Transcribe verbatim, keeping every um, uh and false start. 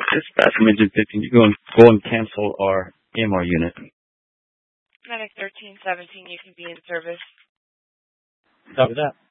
Dispatch from engine fifteen. You go and go and cancel our M R unit. Medic thirteen seventeen, you can be in service. Copy that.